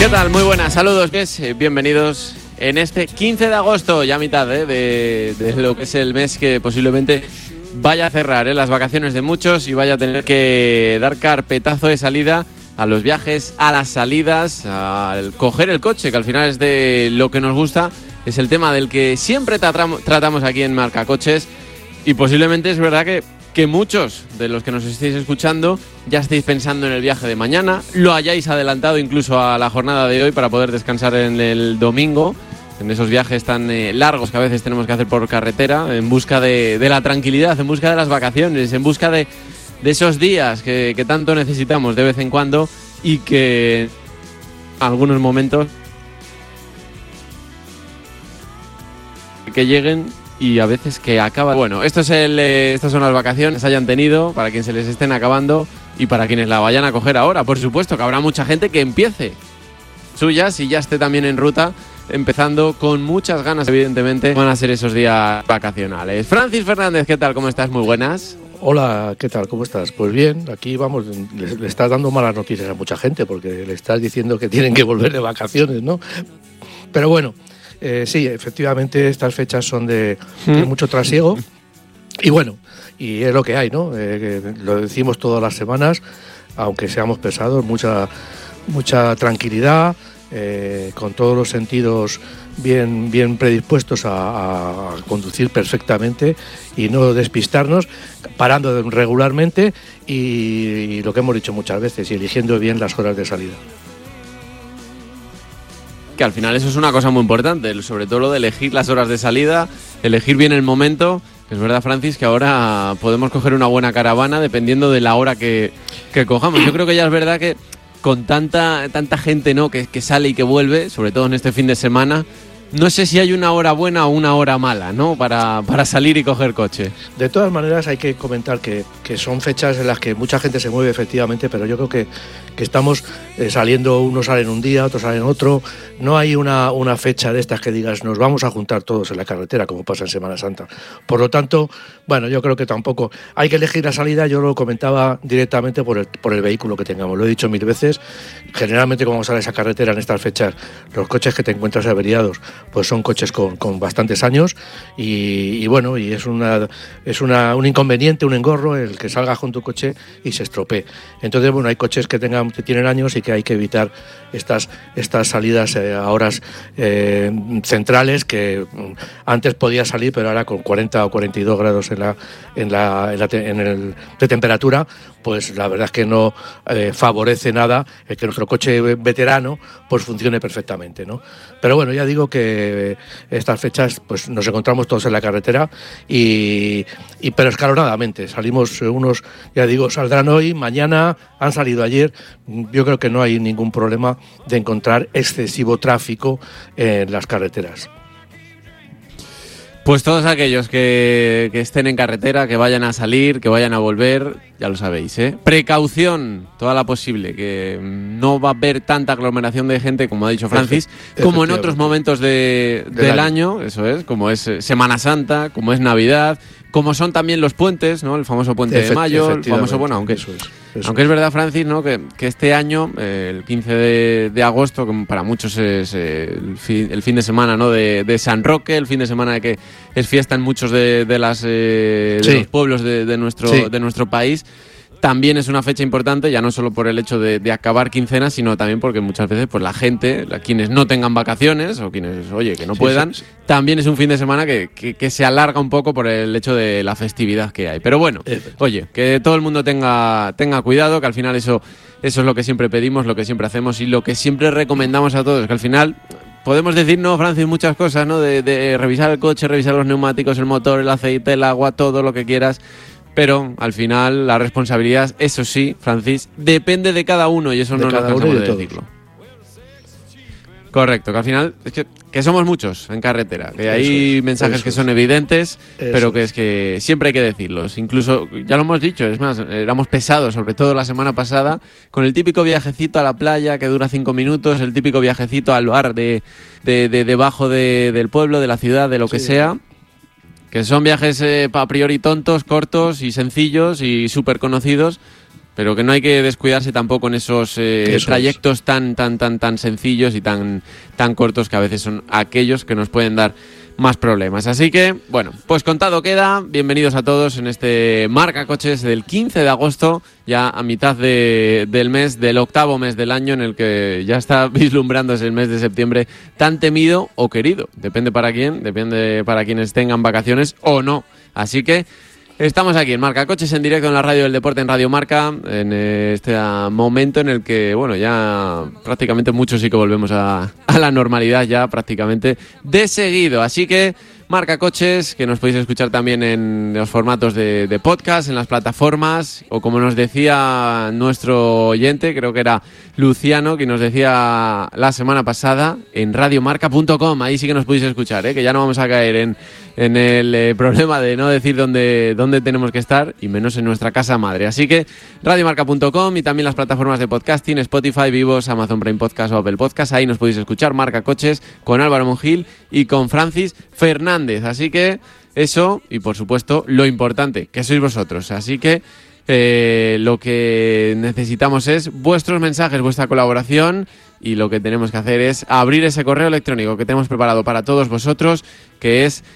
¿Qué tal? Muy buenas, saludos, bienvenidos en este 15 de agosto, ya mitad de lo que es el mes que posiblemente vaya a cerrar las vacaciones de muchos y vaya a tener que dar carpetazo de salida a los viajes, a las salidas, al coger el coche, que al final es de lo que nos gusta, es el tema del que siempre tratamos aquí en Marca Coches, y posiblemente es verdad que muchos de los que nos estéis escuchando ya estéis pensando en el viaje de mañana, lo hayáis adelantado incluso a la jornada de hoy para poder descansar en el domingo, en esos viajes tan largos que a veces tenemos que hacer por carretera, en busca de la tranquilidad, en busca de las vacaciones, en busca de esos días que tanto necesitamos de vez en cuando y que en algunos momentos que lleguen y a veces que acaba. Bueno, estas son las vacaciones que hayan tenido, para quien se les estén acabando y para quienes la vayan a coger ahora. Por supuesto que habrá mucha gente que empiece suyas y ya esté también en ruta, empezando con muchas ganas, evidentemente, van a ser esos días vacacionales. Francis Fernández, ¿qué tal? ¿Cómo estás? Muy buenas. Hola, ¿qué tal? ¿Cómo estás? Pues bien, aquí vamos, le estás dando malas noticias a mucha gente porque le estás diciendo que tienen que volver de vacaciones, ¿no? Pero bueno, sí, efectivamente estas fechas son de mucho trasiego y bueno, y es lo que hay, ¿no? Lo decimos todas las semanas, aunque seamos pesados, mucha tranquilidad, con todos los sentidos bien predispuestos a conducir perfectamente y no despistarnos, parando regularmente y lo que hemos dicho muchas veces, y eligiendo bien las horas de salida. Que al final eso es una cosa muy importante, sobre todo lo de elegir las horas de salida, elegir bien el momento. Es verdad, Francis, que ahora podemos coger una buena caravana dependiendo de la hora que cojamos. Yo creo que ya es verdad que con tanta gente, ¿no?, que sale y que vuelve, sobre todo en este fin de semana, no sé si hay una hora buena o una hora mala, ¿no?, para salir y coger coche. De todas maneras hay que comentar que son fechas en las que mucha gente se mueve efectivamente, pero yo creo que estamos saliendo, unos salen un día, otros salen otro. No hay una fecha de estas que digas nos vamos a juntar todos en la carretera como pasa en Semana Santa. Por lo tanto, bueno, yo creo que tampoco hay que elegir la salida. Yo lo comentaba directamente por el vehículo que tengamos. Lo he dicho mil veces. Generalmente cuando sale esa carretera en estas fechas, los coches que te encuentras averiados pues son coches con bastantes años y bueno, y es un inconveniente, un engorro el que salgas con tu coche y se estropee. Entonces, bueno, hay coches que tienen años y que hay que evitar estas salidas a horas centrales, que antes podía salir, pero ahora con 40 o 42 grados de temperatura, pues la verdad es que no favorece nada el que nuestro coche veterano pues funcione perfectamente, ¿no? Pero bueno, ya digo que estas fechas pues nos encontramos todos en la carretera pero escalonadamente. Salimos unos, ya digo, saldrán hoy, mañana, han salido ayer. Yo creo que no hay ningún problema de encontrar excesivo tráfico en las carreteras. Pues todos aquellos que estén en carretera, que vayan a salir, que vayan a volver, ya lo sabéis, ¿eh? Precaución, toda la posible, que no va a haber tanta aglomeración de gente, como ha dicho Francis, como en otros momentos del año, eso es, como es Semana Santa, como es Navidad, como son también los puentes, ¿no? El famoso puente de mayo, el famoso, bueno, aunque es verdad, Francis, ¿no?, que este año, el 15 de agosto, que para muchos es el fin de semana, ¿no?, de San Roque, el fin de semana de que es fiesta en muchos de los pueblos de nuestro país. También es una fecha importante, ya no solo por el hecho de acabar quincenas, sino también porque muchas veces pues la gente, quienes no tengan vacaciones o quienes, que no puedan, también es un fin de semana que se alarga un poco por el hecho de la festividad que hay. Pero bueno, que todo el mundo tenga cuidado, que al final eso es lo que siempre pedimos, lo que siempre hacemos y lo que siempre recomendamos a todos, que al final podemos decir, ¿no, Francis?, muchas cosas, ¿no?, de revisar el coche, revisar los neumáticos, el motor, el aceite, el agua, todo lo que quieras. Pero al final la responsabilidad, eso sí, Francis, depende de cada uno y eso no nos cansamos de decirlo. Correcto, que al final es que somos muchos en carretera, que hay mensajes que son evidentes, pero que es que siempre hay que decirlos. Incluso, ya lo hemos dicho, es más, éramos pesados, sobre todo la semana pasada, con el típico viajecito a la playa que dura 5 minutos, el típico viajecito al bar de debajo del pueblo, de la ciudad, de lo que sea. Que son viajes a priori tontos, cortos y sencillos y súper conocidos, pero que no hay que descuidarse tampoco en esos trayectos tan sencillos y tan cortos, que a veces son aquellos que nos pueden dar más problemas. Así que, bueno, pues contado queda. Bienvenidos a todos en este Marca Coches del 15 de agosto, ya a mitad del mes, del octavo mes del año, en el que ya está vislumbrándose el mes de septiembre, tan temido o querido. Depende para quién, depende para quienes tengan vacaciones o no. Así que estamos aquí en Marca Coches, en directo en la radio del deporte, en Radio Marca, en este momento en el que, bueno, ya prácticamente muchos sí que volvemos a la normalidad ya prácticamente de seguido. Así que Marca Coches, que nos podéis escuchar también en los formatos de podcast, en las plataformas, o como nos decía nuestro oyente, creo que era Luciano, que nos decía la semana pasada, en radiomarca.com. Ahí sí que nos podéis escuchar, que ya no vamos a caer en el problema de no decir dónde tenemos que estar, y menos en nuestra casa madre. Así que radiomarca.com, y también las plataformas de podcasting, Spotify, Vivos, Amazon Prime Podcast o Apple Podcast. Ahí nos podéis escuchar Marca Coches con Álvaro Mongil y con Francis Fernández. Así que eso, y por supuesto lo importante, que sois vosotros. Así que lo que necesitamos es vuestros mensajes, vuestra colaboración, y lo que tenemos que hacer es abrir ese correo electrónico que tenemos preparado para todos vosotros, que es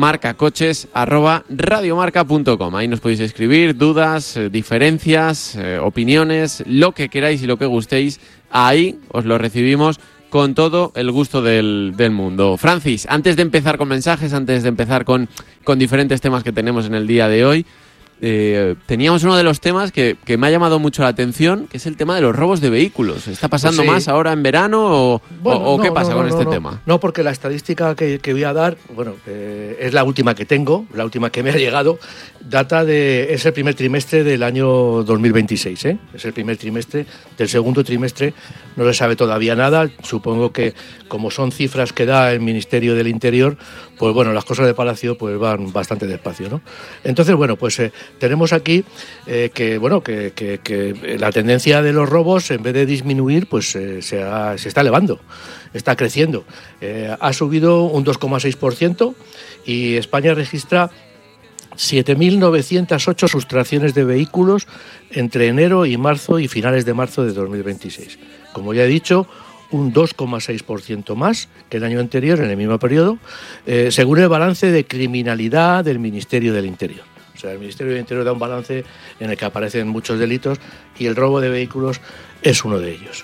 marcacoches@radiomarca.com. Ahí nos podéis escribir dudas, diferencias, opiniones, lo que queráis y lo que gustéis. Ahí os lo recibimos con todo el gusto del mundo. Francis, antes de empezar con mensajes, antes de empezar con diferentes temas que tenemos en el día de hoy, teníamos uno de los temas que me ha llamado mucho la atención, que es el tema de los robos de vehículos. ¿Está pasando más ahora en verano o qué pasa con este tema? No, porque la estadística que voy a dar, bueno, es la última que tengo, la última que me ha llegado, es el primer trimestre del año 2026, es el primer trimestre. Del segundo trimestre no se sabe todavía nada. Supongo que, como son cifras que da el Ministerio del Interior, pues bueno, las cosas de Palacio pues van bastante despacio, ¿no? Entonces, bueno, pues tenemos aquí que la tendencia de los robos, en vez de disminuir, pues se está elevando, está creciendo. Ha subido un 2,6%, y España registra 7.908 sustracciones de vehículos entre enero y marzo y finales de marzo de 2026. Como ya he dicho, un 2,6% más que el año anterior en el mismo periodo, según el balance de criminalidad del Ministerio del Interior. O sea, el Ministerio del Interior da un balance en el que aparecen muchos delitos, y el robo de vehículos es uno de ellos.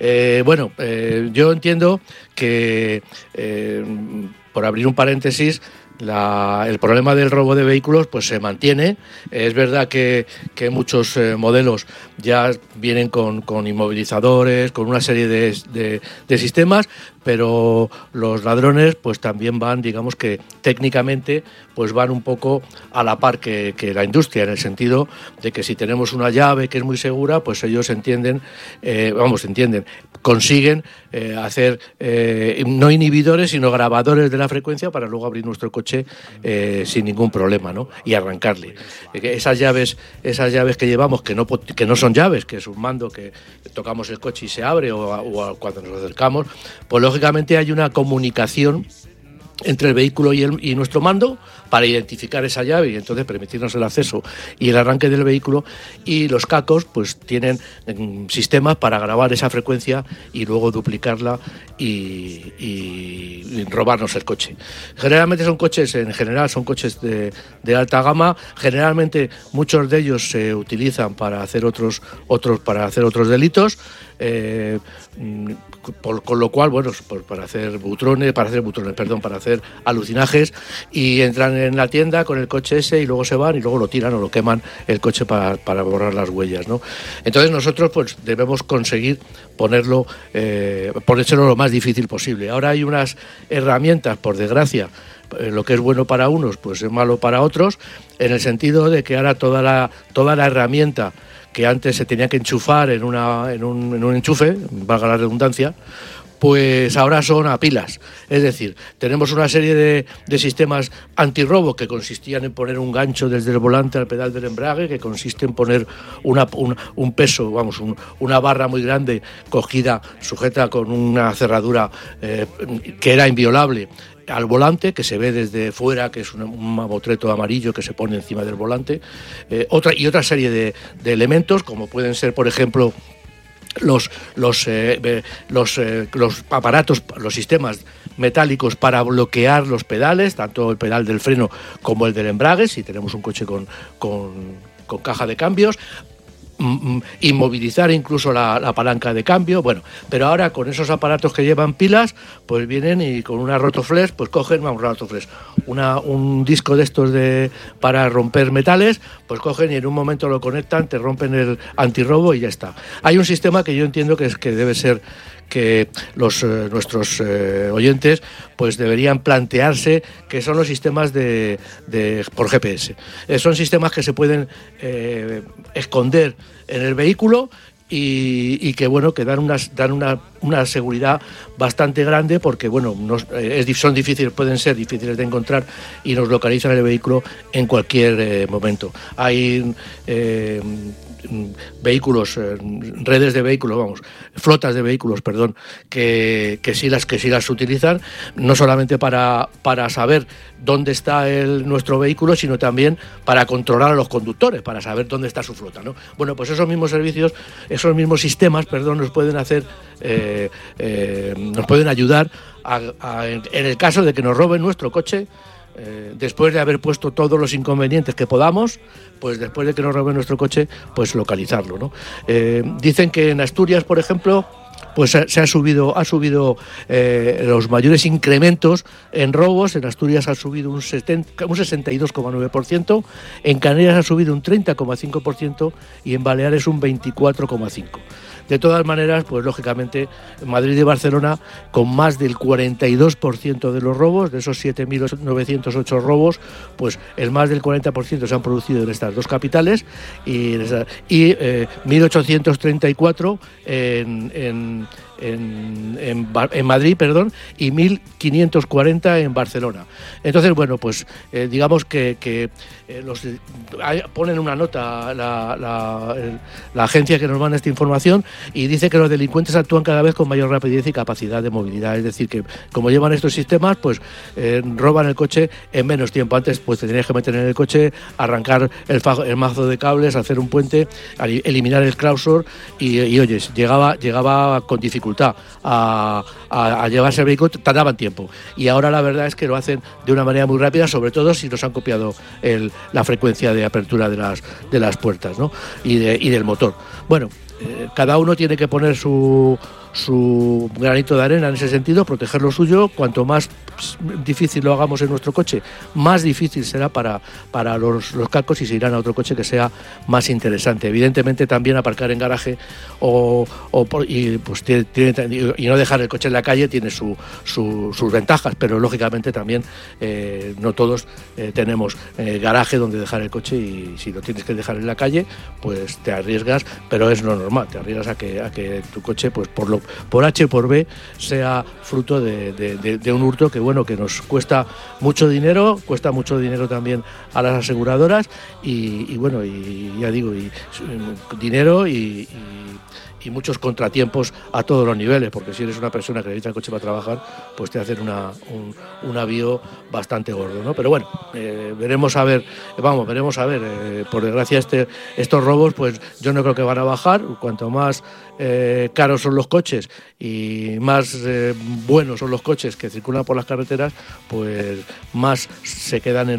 Yo entiendo que, por abrir un paréntesis, el problema del robo de vehículos pues se mantiene. Es verdad que muchos modelos ya vienen con inmovilizadores, con una serie de sistemas, pero los ladrones pues también van, digamos que técnicamente, pues van un poco a la par que la industria, en el sentido de que si tenemos una llave que es muy segura, pues ellos consiguen hacer no inhibidores, sino grabadores de la frecuencia, para luego abrir nuestro coche sin ningún problema, ¿no? Y arrancarle. Esas llaves que llevamos, que no son llaves, que es un mando que tocamos el coche y se abre, o cuando nos acercamos, pues lógicamente hay una comunicación entre el vehículo y nuestro mando para identificar esa llave y entonces permitirnos el acceso y el arranque del vehículo. Y los cacos pues tienen sistemas para grabar esa frecuencia y luego duplicarla y robarnos el coche. Generalmente son coches de alta gama. Generalmente muchos de ellos se utilizan para hacer otros delitos. Con lo cual, bueno, para hacer alucinajes, y entran en la tienda con el coche ese y luego se van y luego lo tiran o lo queman el coche para borrar las huellas, ¿no? Entonces nosotros pues debemos conseguir ponérselo lo más difícil posible. Ahora hay unas herramientas, por desgracia, lo que es bueno para unos pues es malo para otros, en el sentido de que ahora toda la herramienta que antes se tenía que enchufar en un enchufe, valga la redundancia, pues ahora son a pilas. Es decir, tenemos una serie de sistemas antirrobo que consistían en poner un gancho desde el volante al pedal del embrague, que consiste en poner un peso, una barra muy grande cogida, sujeta con una cerradura que era inviolable al volante, que se ve desde fuera, que es un mamotreto amarillo que se pone encima del volante, otra serie de elementos, como pueden ser, por ejemplo, los aparatos, los sistemas metálicos para bloquear los pedales, tanto el pedal del freno como el del embrague, si tenemos un coche con caja de cambios, inmovilizar incluso la palanca de cambio. Bueno, pero ahora con esos aparatos que llevan pilas, pues vienen y con una rotoflex, pues cogen un disco de estos para romper metales, pues cogen y en un momento lo conectan, te rompen el antirrobo y ya está. Hay un sistema que yo entiendo que debe ser que nuestros oyentes pues deberían plantearse, que son los sistemas por GPS. Son sistemas que se pueden esconder en el vehículo y que bueno, que dan una seguridad bastante grande, porque bueno, son difíciles, pueden ser difíciles de encontrar y nos localizan el vehículo en cualquier momento. Hay vehículos, redes de vehículos, flotas de vehículos, perdón, que sí las utilizan, no solamente para saber dónde está nuestro vehículo, sino también para controlar a los conductores, para saber dónde está su flota, ¿no? Bueno, pues esos mismos servicios, esos mismos sistemas, nos pueden hacer, nos pueden ayudar en el caso de que nos roben nuestro coche. Después de haber puesto todos los inconvenientes que podamos, pues después de que nos roben nuestro coche, pues localizarlo, ¿no? Dicen que en Asturias, por ejemplo, pues ha subido los mayores incrementos en robos. En Asturias ha subido un 62,9%, en Canarias ha subido un 30,5% y en Baleares un 24,5%. De todas maneras, pues lógicamente Madrid y Barcelona, con más del 42% de los robos, de esos 7.908 robos, pues el más del 40% se han producido en estas dos capitales y 1.834 en Madrid, y 1.540 en Barcelona. Entonces, bueno, pues digamos que ponen una nota la agencia que nos manda esta información y dice que los delincuentes actúan cada vez con mayor rapidez y capacidad de movilidad. Es decir, que como llevan estos sistemas, pues roban el coche en menos tiempo. Antes pues te tenías que meter en el coche, arrancar el mazo de cables, hacer un puente, eliminar el clausor y oyes, llegaba con dificultad a llevarse el vehículo, tardaban tiempo. Y ahora la verdad es que lo hacen de una manera muy rápida, sobre todo si nos han copiado la frecuencia de apertura de las puertas, ¿no? y del motor. Bueno, cada uno tiene que poner su granito de arena en ese sentido, proteger lo suyo. Cuanto más difícil lo hagamos en nuestro coche, más difícil será para los cacos y se irán a otro coche que sea más interesante. Evidentemente también aparcar en garaje y no dejar el coche en la calle tiene sus ventajas, pero lógicamente también no todos tenemos garaje donde dejar el coche, y si lo tienes que dejar en la calle pues te arriesgas, pero es lo normal, te arriesgas a que tu coche pues por H o por B sea fruto de un hurto que bueno, que nos cuesta mucho dinero también a las aseguradoras y bueno, y ya digo, dinero y muchos contratiempos a todos los niveles, porque si eres una persona que necesita el coche para trabajar, pues te hacen un avío bastante gordo, ¿no? Pero bueno, veremos a ver. Por desgracia estos robos, pues yo no creo que van a bajar. Cuanto más caros son los coches y más buenos son los coches que circulan por las carreteras, pues más se quedan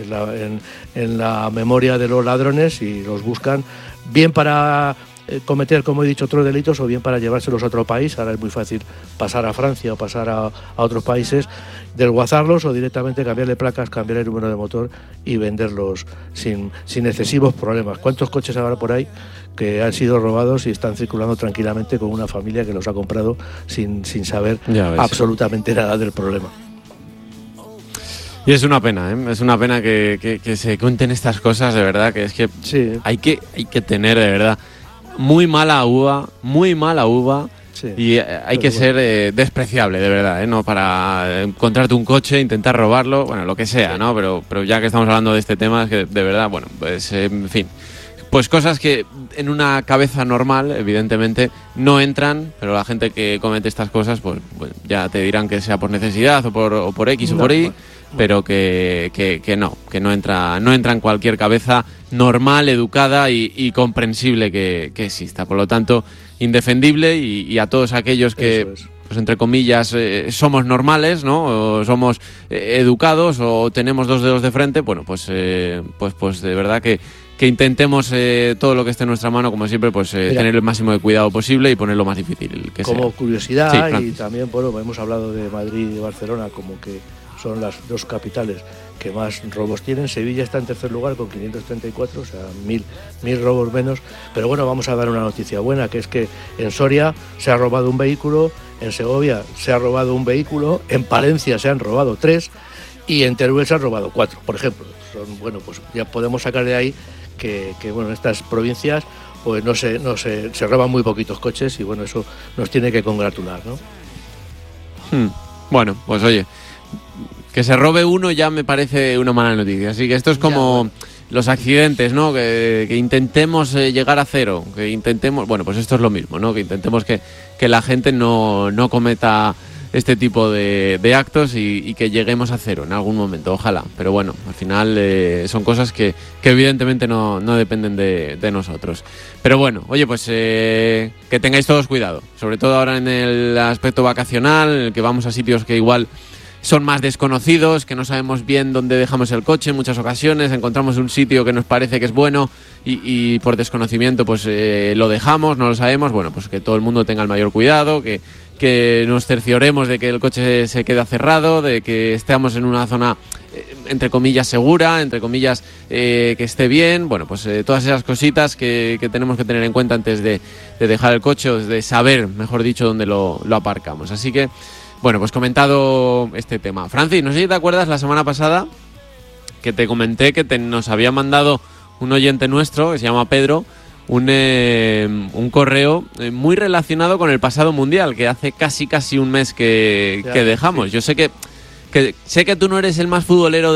en la memoria de los ladrones y los buscan, bien para cometer, como he dicho, otros delitos, o bien para llevárselos a otro país. Ahora es muy fácil pasar a Francia o pasar a otros países, desguazarlos o directamente cambiarle placas, cambiar el número de motor y venderlos sin excesivos problemas. ¿Cuántos coches habrá por ahí que han sido robados y están circulando tranquilamente con una familia que los ha comprado sin saber absolutamente nada del problema? Y es una pena, ¿eh? Es una pena que se cuenten estas cosas, de verdad, que es que sí. hay que tener, de verdad, muy mala uva, Sí. Y hay que ser despreciable, de verdad, no para encontrarte un coche, intentar robarlo, bueno, lo que sea, ¿no? Pero ya que estamos hablando de este tema, es que de verdad, bueno, pues en fin. Pues cosas que en una cabeza normal, evidentemente, no entran, pero la gente que comete estas cosas, pues ya te dirán que sea por necesidad o por X o por Y, pero que no entra en cualquier cabeza normal, educada y comprensible que exista. Por lo tanto, indefendible y a todos aquellos que, pues entre comillas, somos normales, ¿no? O somos educados o tenemos dos dedos de frente, bueno, pues de verdad que intentemos todo lo que esté en nuestra mano, como siempre, pues tener el máximo de cuidado posible y poner lo más difícil que sea. Como curiosidad, sí, y también, bueno, hemos hablado de Madrid y Barcelona como que son las dos capitales que más robos tienen. Sevilla está en tercer lugar con 534, o sea, 1000 robos menos. Pero bueno, vamos a dar una noticia buena, que es que en Soria se ha robado un vehículo, en Segovia se ha robado un vehículo, en Palencia se han robado 3 y en Teruel se han robado 4, por ejemplo. Bueno, pues ya podemos sacar de ahí que bueno, en estas provincias pues se roban muy poquitos coches y bueno, eso nos tiene que congratular, ¿no? Bueno, pues oye, que se robe uno ya me parece una mala noticia, así que esto es como los accidentes, ¿no? Que intentemos llegar a cero, que intentemos, bueno, pues esto es lo mismo, ¿no? Que intentemos que la gente no cometa este tipo de actos y que lleguemos a cero en algún momento, ojalá. Pero bueno, al final son cosas que evidentemente no dependen de nosotros. Pero bueno, oye, pues que tengáis todos cuidado, sobre todo ahora en el aspecto vacacional, en el que vamos a sitios que igual son más desconocidos, que no sabemos bien dónde dejamos el coche en muchas ocasiones, encontramos un sitio que nos parece que es bueno y por desconocimiento pues lo dejamos, no lo sabemos. Bueno, pues que todo el mundo tenga el mayor cuidado, que nos cercioremos de que el coche se queda cerrado, de que estemos en una zona entre comillas segura, entre comillas que esté bien. Bueno, pues todas esas cositas que tenemos que tener en cuenta antes de dejar el coche, o de saber, mejor dicho, dónde lo aparcamos. Así que, bueno, pues comentado este tema. Francis, no sé si te acuerdas la semana pasada que te comenté que nos había mandado un oyente nuestro, que se llama Pedro, un correo muy relacionado con el pasado mundial, que hace casi un mes que dejamos. Yo sé que tú no eres el más futbolero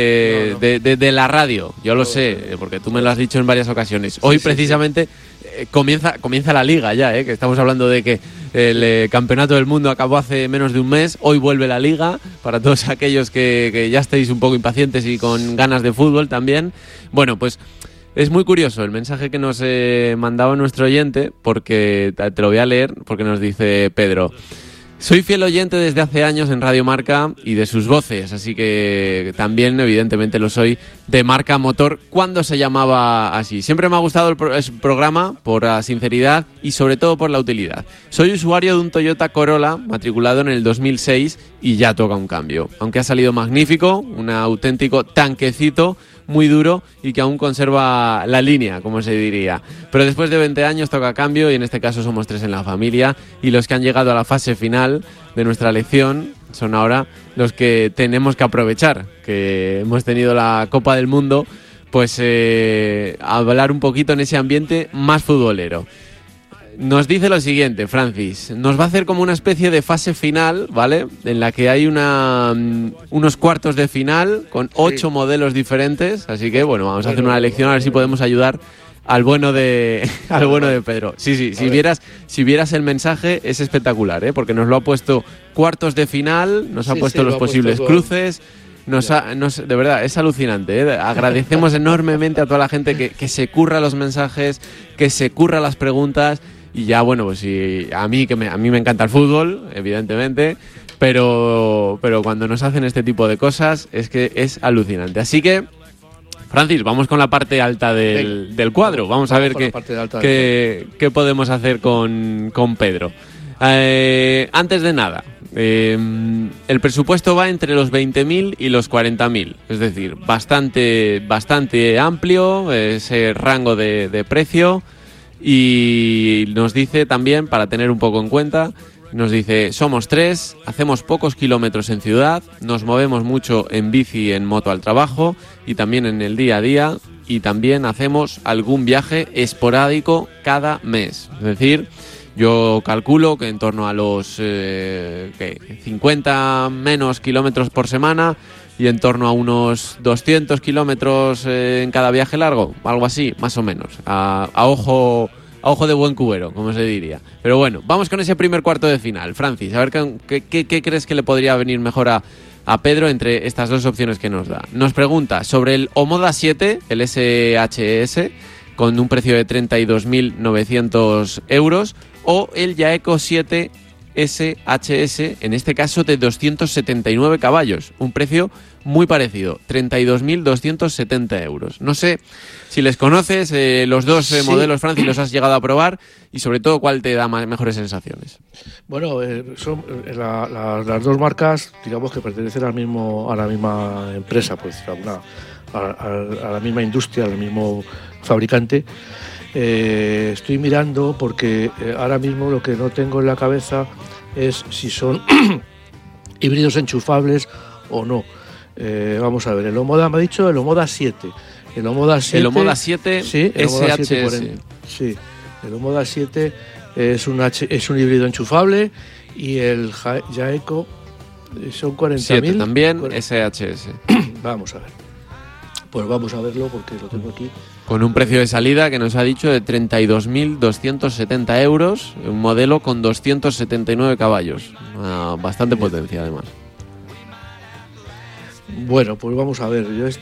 de la radio, yo lo sé, porque tú me lo has dicho en varias ocasiones. Hoy precisamente comienza la liga ya, que estamos hablando de que el campeonato del mundo acabó hace menos de un mes. Hoy vuelve la liga, para todos aquellos que ya estéis un poco impacientes y con ganas de fútbol también. Bueno, pues es muy curioso el mensaje que nos mandaba nuestro oyente, porque te lo voy a leer, porque nos dice Pedro: soy fiel oyente desde hace años en Radio Marca y de sus voces, así que también evidentemente lo soy de Marca Motor cuando se llamaba así. Siempre me ha gustado el programa por la sinceridad y sobre todo por la utilidad. Soy usuario de un Toyota Corolla matriculado en el 2006 y ya toca un cambio. Aunque ha salido magnífico, un auténtico tanquecito muy duro y que aún conserva la línea, como se diría. Pero después de 20 años toca cambio y en este caso somos 3 en la familia, y los que han llegado a la fase final de nuestra elección son ahora los que tenemos que aprovechar, que hemos tenido la Copa del Mundo, pues hablar un poquito en ese ambiente más futbolero. Nos dice lo siguiente, Francis: nos va a hacer como una especie de fase final, ¿vale? En la que hay unos cuartos de final con 8 modelos diferentes, así que bueno, vamos a hacer una elección a ver si podemos ayudar al bueno de Pedro. Sí, si vieras el mensaje es espectacular, porque nos lo ha puesto cuartos de final, nos ha puesto los posibles cruces. De verdad, es alucinante, Agradecemos enormemente a toda la gente que se curra los mensajes, que se curra las preguntas. Y ya, bueno, pues sí, a mí me encanta el fútbol, evidentemente, pero cuando nos hacen este tipo de cosas es que es alucinante. Así que, Francis, vamos con la parte alta del cuadro. Vamos a ver qué podemos hacer con Pedro. Antes de nada, el presupuesto va entre los 20.000 y los 40.000, es decir, bastante amplio ese rango de precio. Y nos dice también, para tener un poco en cuenta, nos dice: somos 3, hacemos pocos kilómetros en ciudad, nos movemos mucho en bici y en moto al trabajo y también en el día a día, y también hacemos algún viaje esporádico cada mes. Es decir, Yo calculo que en torno a los 50 menos kilómetros por semana y en torno a unos 200 kilómetros en cada viaje largo, algo así, más o menos, a ojo de buen cubero, como se diría. Pero bueno, vamos con ese primer cuarto de final. Francis, a ver qué crees que le podría venir mejor a Pedro entre estas dos opciones que nos da. Nos pregunta sobre el Omoda 7, el SHS, con un precio de 32.900 euros, o el Jaeco 7 SHS, en este caso de 279 caballos, un precio muy parecido, 32.270 euros. No sé si les conoces, los dos modelos, Francis, los has llegado a probar, y sobre todo, ¿cuál te da mejores sensaciones? Bueno, son las dos marcas, digamos que pertenecen a la misma empresa, pues a la misma industria, al mismo fabricante. Estoy mirando porque ahora mismo lo que no tengo en la cabeza es si son híbridos enchufables o no. Vamos a ver, el Omoda me ha dicho el Omoda 7. El Omoda 7, sí, el Omoda 7 SHS. Sí, el Omoda 7 es un híbrido enchufable, y el Jaeco son 40.000. También SHS. Vamos a ver. Pues vamos a verlo porque lo tengo aquí. Con un precio de salida que nos ha dicho de 32.270 euros, un modelo con 279 caballos. Bastante potencia, además. Bueno, pues vamos a ver. Yo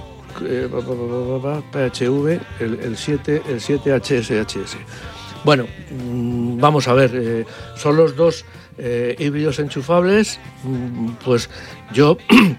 PHV, el 7 HSHS. Bueno, vamos a ver. Son los dos híbridos enchufables. Pues yo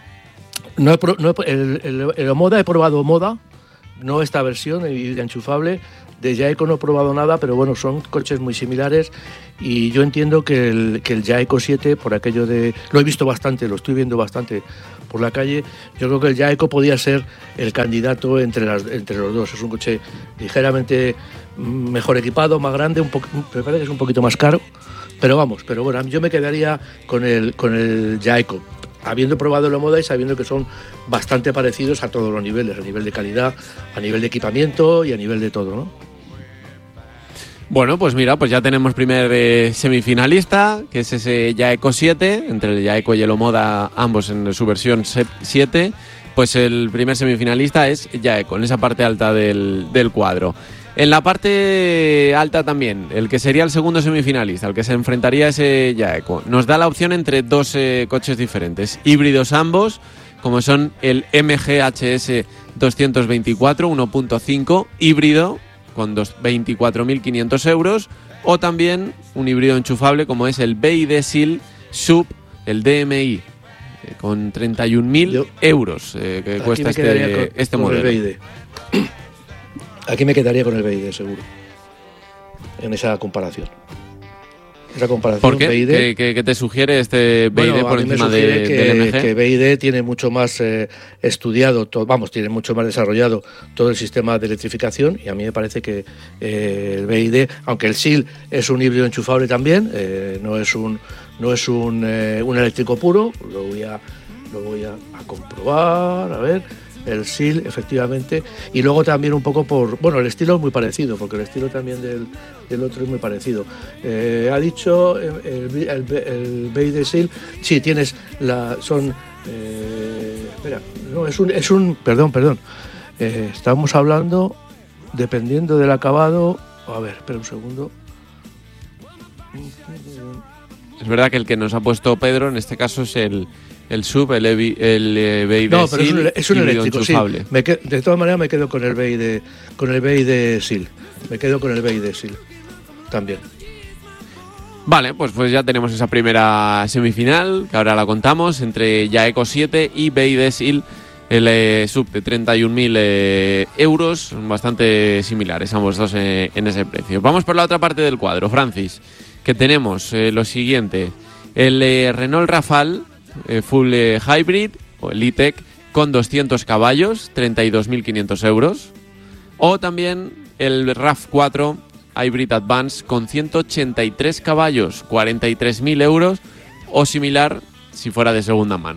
el Omoda he probado Omoda, no esta versión enchufable. De Jaeco no he probado nada, pero bueno, son coches muy similares, y yo entiendo que el Jaeco 7, por aquello de... Lo he visto bastante, lo estoy viendo bastante por la calle. Yo creo que el Jaeco podía ser el candidato entre los dos. Es un coche ligeramente mejor equipado, más grande, me parece que es un poquito más caro, pero bueno, yo me quedaría con el Jaeco, habiendo probado el Omoda y sabiendo que son bastante parecidos a todos los niveles, a nivel de calidad, a nivel de equipamiento y a nivel de todo, ¿no? Bueno, pues mira, pues ya tenemos primer semifinalista, que es ese Jaeco 7, entre el Jaeco y el Omoda, ambos en su versión 7. Pues el primer semifinalista es Jaeco, en esa parte alta del cuadro. En la parte alta también, el que sería el segundo semifinalista, el que se enfrentaría a ese Jaeco, nos da la opción entre dos coches diferentes, híbridos ambos, como son el MGHS 224 1.5 híbrido con 24.500 euros, o también un híbrido enchufable como es el BYD Seal Sub, el DMI, con 31.000 euros que cuesta este modelo. El Aquí me quedaría con el BYD, seguro, en esa comparación. ¿Por qué? ¿Qué te sugiere este BYD por encima del MG? Que BYD tiene mucho más estudiado, tiene mucho más desarrollado todo el sistema de electrificación, y a mí me parece que el BYD, aunque el SEAL es un híbrido enchufable también, no es un eléctrico puro, lo voy a comprobar, a ver. El SEAL, efectivamente, y luego también un poco el estilo es muy parecido, porque el estilo también del otro es muy parecido. Ha dicho el BYD SEAL, sí, tienes perdón. Estamos hablando, dependiendo del acabado, a ver, espera un segundo. Es verdad que el que nos ha puesto Pedro, en este caso, es el Sub, el BYD no, pero Seal, es un eléctrico, enchufable. Sí. De todas maneras me quedo con el BYD Seal. Me quedo con el BYD Seal también. Vale, pues ya tenemos esa primera semifinal, que ahora la contamos, entre Jaeco 7 y BYD Seal, el Sub de 31.000 euros, bastante similares ambos dos en ese precio. Vamos por la otra parte del cuadro, Francis, que tenemos lo siguiente: el Renault Rafale Full Hybrid o el E-Tech con 200 caballos, 32.500 euros, o también el RAV4 Hybrid Advance con 183 caballos, 43.000 euros, o similar si fuera de segunda mano.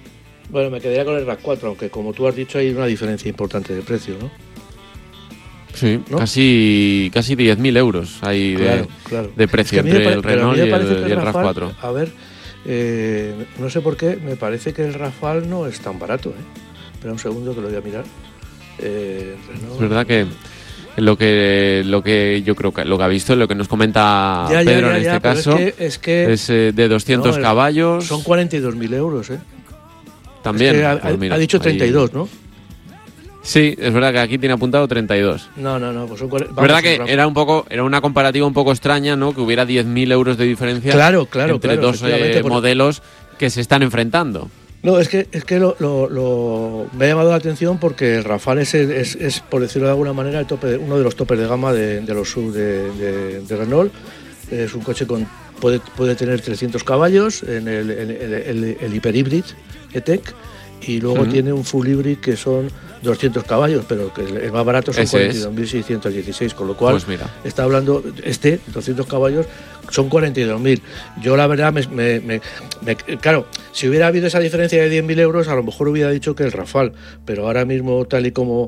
Bueno, me quedaría con el RAV4, aunque como tú has dicho hay una diferencia importante de precio, ¿no? Sí, ¿no? casi 10.000 euros hay de precio es que entre el Renault y el Rafale, RAV4. A ver, no sé por qué, me parece que el Rafale no es tan barato. Espera un segundo que lo voy a mirar. Renault, es verdad que lo que yo creo que lo que ha visto, lo que nos comenta Pedro en este caso, es de 200 caballos. Son 42.000 euros, ¿eh? También. Es que ha dicho 32, ahí, ¿no? Sí, es verdad que aquí tiene apuntado 32. No, pues son 40. Es verdad que era una comparativa un poco extraña, ¿no? Que hubiera 10.000 euros de diferencia entre dos modelos que se están enfrentando. No, es que me ha llamado la atención porque el Rafale es, por decirlo de alguna manera, uno de los topes de gama de los SUV de Renault. Es un coche puede tener 300 caballos en el Hyper-Hybrid E-Tech, y luego tiene un Full Hybrid que son 200 caballos, pero que el más barato son 42.616, con lo cual pues mira, está hablando 200 caballos son 42.000. Yo la verdad claro, si hubiera habido esa diferencia de 10.000 euros, a lo mejor hubiera dicho que el Rafale, pero ahora mismo tal y como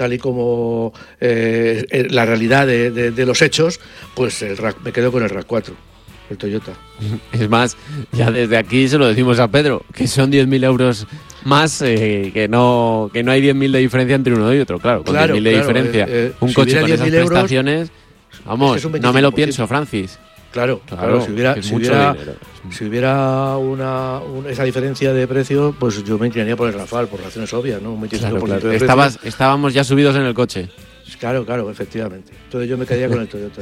la realidad de los hechos, pues me quedo con el RAV4, el Toyota. Es más, ya desde aquí se lo decimos a Pedro, que son 10.000 euros más, que no hay 10.000 de diferencia entre uno y otro, claro, con 10.000 de diferencia. Un coche con esas prestaciones, vamos, es no me lo pienso, Francis. Claro, si hubiera esa diferencia de precio, pues yo me inclinaría por el Rafale, por razones obvias, ¿no? Claro. Estábamos ya subidos en el coche. Claro, efectivamente. Entonces yo me quedaría con el Toyota.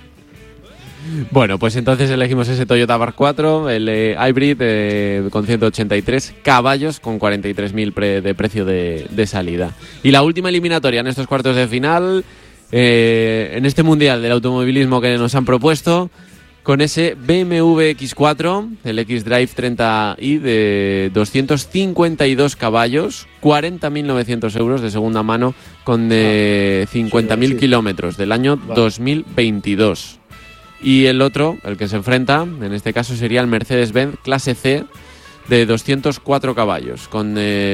Bueno, pues entonces elegimos ese Toyota RAV4, el Hybrid con 183 caballos, con 43.000 de precio de salida. Y la última eliminatoria en estos cuartos de final, en este Mundial del Automovilismo que nos han propuesto, con ese BMW X4, el X-Drive 30i de 252 caballos, 40.900 euros de segunda mano, con 50.000 kilómetros del año 2022. Y el otro, el que se enfrenta, en este caso sería el Mercedes-Benz Clase C de 204 caballos, con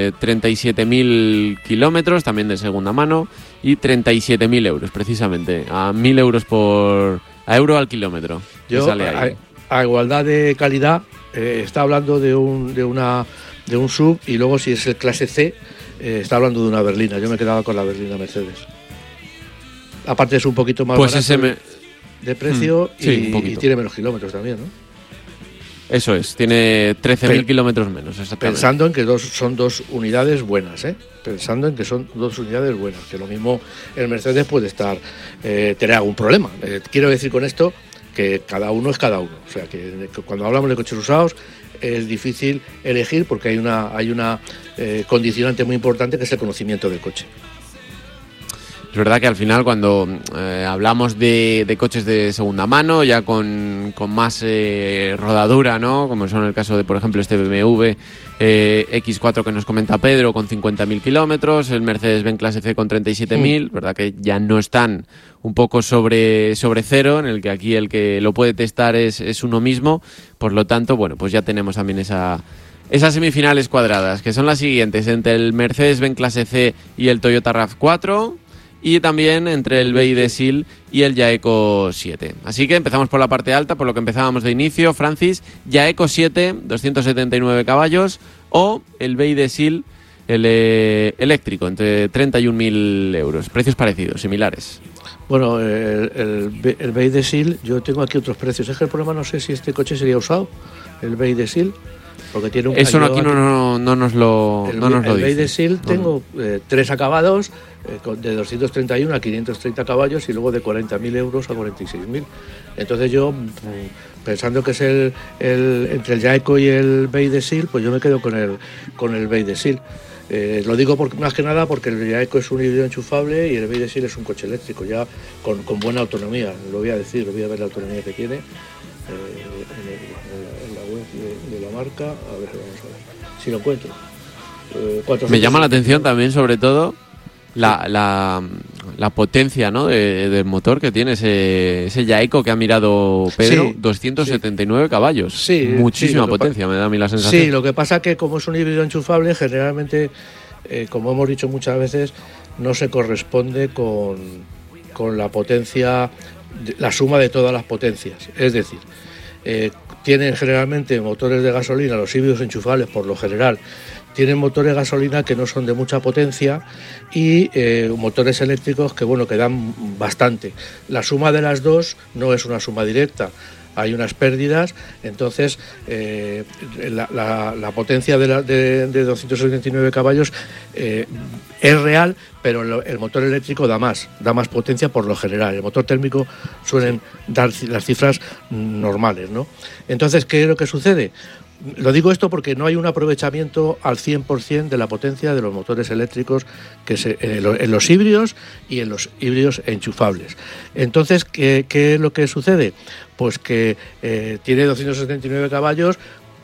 37.000 kilómetros, también de segunda mano, y 37.000 euros, precisamente, a 1.000 euros a euro al kilómetro. Sale ahí. A igualdad de calidad, está hablando de un SUV, y luego si es el Clase C, está hablando de una berlina. Yo me quedaba con la berlina Mercedes. Aparte es un poquito más barato de precio y tiene menos kilómetros también, ¿no? Eso es, tiene 13.000 kilómetros menos, exactamente. Pensando en que son dos unidades buenas, Pensando en que son dos unidades buenas, que lo mismo el Mercedes puede tener algún problema. Quiero decir con esto que cada uno es cada uno. O sea, que cuando hablamos de coches usados es difícil elegir porque hay una condicionante muy importante que es el conocimiento del coche. Es verdad que al final cuando hablamos de coches de segunda mano, ya con más rodadura, ¿no? Como son el caso de, por ejemplo, este BMW X4 que nos comenta Pedro, con 50.000 kilómetros, el Mercedes-Benz Clase C con 37.000, verdad que ya no están un poco sobre cero, en el que aquí el que lo puede testar es uno mismo. Por lo tanto, bueno, pues ya tenemos también esas semifinales cuadradas, que son las siguientes, entre el Mercedes-Benz Clase C y el Toyota RAV4, y también entre el BYD Seal y el Jaeco 7. Así que empezamos por la parte alta, por lo que empezábamos de inicio, Francis. Jaeco 7, 279 caballos, o el BYD Seal, el eléctrico, entre 31.000 euros. Precios parecidos, similares. Bueno, el BYD Seal, yo tengo aquí otros precios. Es que el problema, no sé si este coche sería usado, el BYD Seal. Porque tiene eso aquí no nos lo dice. El BYD Seal tengo 3 acabados, de 231 a 530 caballos y luego de 40.000 euros a 46.000. Entonces yo, pensando que es entre el Jaeco y el BYD Seal, pues yo me quedo con el BYD Seal. Lo digo más que nada porque el Jaeco es un híbrido enchufable y el BYD Seal es un coche eléctrico, ya con buena autonomía. Lo voy a ver la autonomía que tiene. En la web de la marca, a ver si lo encuentro. Me llama la atención también, sobre todo, la potencia, ¿no? del motor que tiene ese Jaeco que ha mirado Pedro, 279 caballos. Sí, muchísima potencia, me da a mí la sensación. Sí, lo que pasa que como es un híbrido enchufable, generalmente, como hemos dicho muchas veces, no se corresponde con con la potencia, la suma de todas las potencias. Es decir, tienen generalmente motores de gasolina, los híbridos enchufables por lo general, tienen motores de gasolina que no son de mucha potencia y motores eléctricos que, bueno, que dan bastante. La suma de las dos no es una suma directa. Hay unas pérdidas, entonces la potencia de 279 caballos es real, pero el motor eléctrico da más potencia por lo general. El motor térmico suelen dar las cifras normales, ¿no? Entonces, ¿qué es lo que sucede? Lo digo esto porque no hay un aprovechamiento al 100% de la potencia de los motores eléctricos en los híbridos y en los híbridos enchufables. Entonces, ¿qué es lo que sucede? Pues que tiene 279 caballos.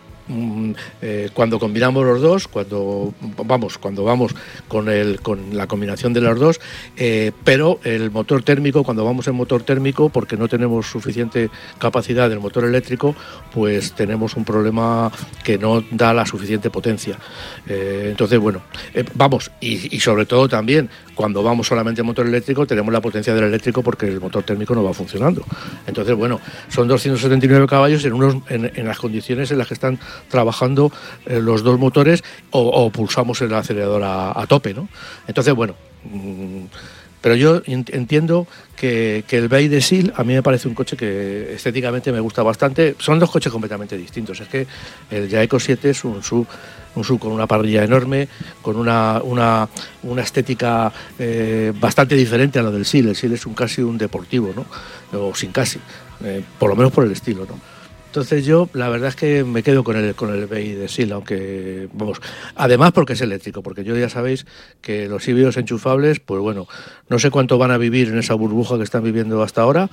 Cuando combinamos los dos, cuando vamos con la combinación de los dos, pero el motor térmico, cuando vamos en motor térmico, porque no tenemos suficiente capacidad del motor eléctrico, pues tenemos un problema que no da la suficiente potencia. Entonces, bueno, vamos, y sobre todo también, cuando vamos solamente en motor eléctrico, tenemos la potencia del eléctrico porque el motor térmico no va funcionando. Entonces, bueno, son 279 caballos en las condiciones en las que están trabajando los dos motores o pulsamos el acelerador a tope, ¿no? Entonces, bueno, pero yo entiendo que el BEI de SIL a mí me parece un coche que estéticamente me gusta bastante. Son dos coches completamente distintos. Es que el Jaeco 7 es un SUV con una parrilla enorme, con una estética bastante diferente a la del SIL. El SIL es casi un deportivo, ¿no? O sin casi, por lo menos por el estilo, ¿no? Entonces yo, la verdad es que me quedo con el BEI de SIL, aunque, vamos, además porque es eléctrico, porque yo ya sabéis que los híbridos enchufables, pues bueno, no sé cuánto van a vivir en esa burbuja que están viviendo hasta ahora.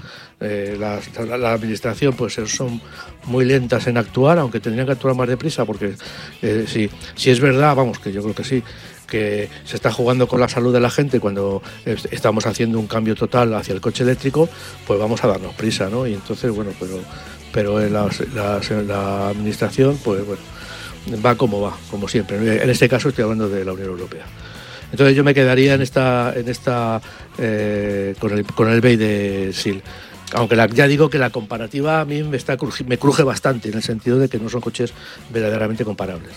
La administración, pues son muy lentas en actuar, aunque tendrían que actuar más deprisa, porque si es verdad, vamos, que yo creo que sí, que se está jugando con la salud de la gente cuando estamos haciendo un cambio total hacia el coche eléctrico, pues vamos a darnos prisa, ¿no? Y entonces, bueno, pero en la administración, pues bueno, va, como siempre. En este caso estoy hablando de la Unión Europea. Entonces yo me quedaría con el BEI de SIL. Aunque ya digo que la comparativa a mí me cruje bastante, en el sentido de que no son coches verdaderamente comparables.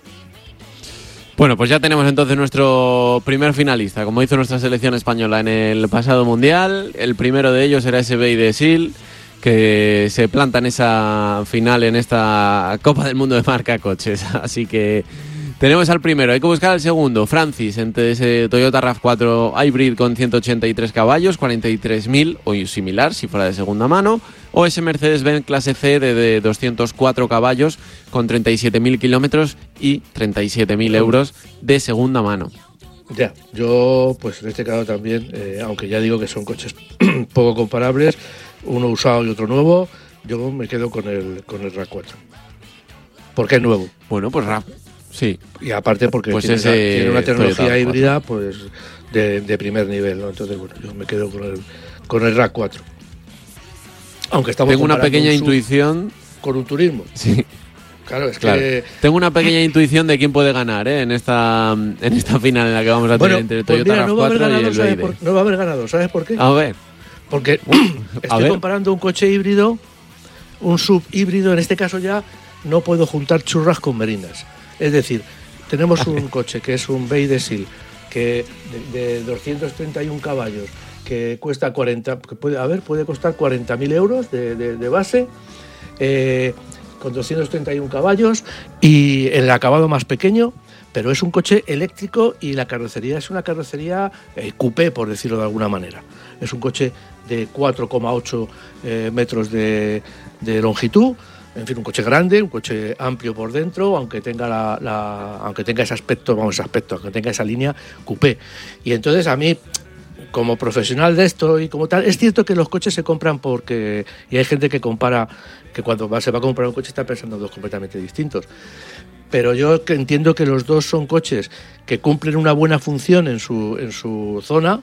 Bueno, pues ya tenemos entonces nuestro primer finalista, como hizo nuestra selección española en el pasado Mundial. El primero de ellos era ese BEI de SIL, que se planta en esa final, en esta Copa del Mundo de marca coches. Así que tenemos al primero, hay que buscar al segundo. Francis, entre ese Toyota RAV4 Hybrid con 183 caballos, 43.000 o similar si fuera de segunda mano, o ese Mercedes-Benz clase C de 204 caballos con 37.000 kilómetros y 37.000 euros de segunda mano. Ya, yo pues en este caso también, aunque ya digo que son coches poco comparables, uno usado y otro nuevo, yo me quedo con el RAV4. ¿Por qué es nuevo? Bueno, pues RAV, sí. Y aparte porque pues tiene una tecnología híbrida pues de primer nivel, ¿no? Entonces, bueno, yo me quedo con el RAV4. Aunque estamos Tengo una pequeña intuición con un turismo. Sí. Claro, que... Tengo una pequeña intuición de quién puede ganar, en esta final en la que vamos a tener entre Toyota RAV4 y el BEI. No va a haber ganado, ¿sabes por qué? A ver. Porque estoy comparando un coche híbrido, un sub híbrido, en este caso ya no puedo juntar churras con merinas. Es decir, tenemos un coche que es un BEI de SIL, que de 231 caballos, que cuesta 40, que puede costar 40.000 euros de base, con 231 caballos y el acabado más pequeño, pero es un coche eléctrico y la carrocería es una carrocería coupé, por decirlo de alguna manera. Es un coche de 4,8 metros de longitud, en fin, un coche grande, un coche amplio por dentro, aunque tenga aunque tenga aunque tenga esa línea coupé. Y entonces a mí, como profesional de esto y como tal, es cierto que los coches se compran porque... Y hay gente que compara, que cuando se va a comprar un coche está pensando en dos completamente distintos. Pero yo entiendo que los dos son coches que cumplen una buena función en su zona